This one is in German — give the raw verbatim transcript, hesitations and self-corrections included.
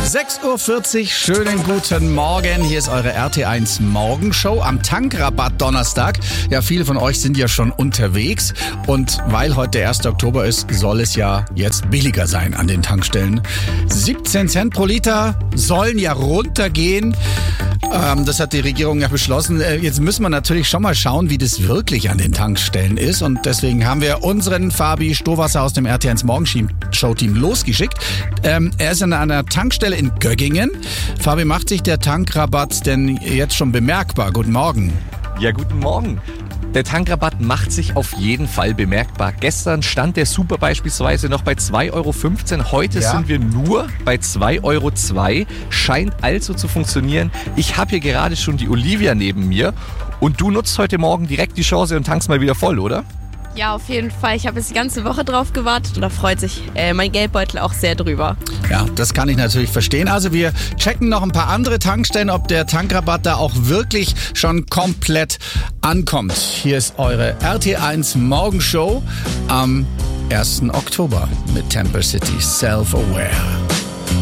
sechs Uhr vierzig, schönen guten Morgen. Hier ist eure R T eins Morgenshow am Tankrabatt Donnerstag. Ja, viele von euch sind ja schon unterwegs und weil heute der erste Oktober ist, soll es ja jetzt billiger sein an den Tankstellen. siebzehn Cent pro Liter sollen ja runtergehen. Ähm, das hat die Regierung ja beschlossen. Äh, jetzt müssen wir natürlich schon mal schauen, wie das wirklich an den Tankstellen ist und deswegen haben wir unseren Fabi Stowasser aus dem R T eins Morgenshow-Team losgeschickt. Ähm, er ist an einer Tankstelle in Göggingen. Fabi, macht sich der Tankrabatt denn jetzt schon bemerkbar? Guten Morgen. Ja, guten Morgen. Der Tankrabatt macht sich auf jeden Fall bemerkbar. Gestern stand der Super beispielsweise noch bei zwei Euro fünfzehn. Heute ja. sind wir nur bei zwei Euro zwei. Scheint also zu funktionieren. Ich habe hier gerade schon die Olivia neben mir. Und du nutzt heute Morgen direkt die Chance und tankst mal wieder voll, oder? Ja, auf jeden Fall. Ich habe jetzt die ganze Woche drauf gewartet und da freut sich äh, mein Geldbeutel auch sehr drüber. Ja, das kann ich natürlich verstehen. Also wir checken noch ein paar andere Tankstellen, ob der Tankrabatt da auch wirklich schon komplett ankommt. Hier ist eure R T eins Morgenshow am ersten Oktober mit Temper City Self-Aware.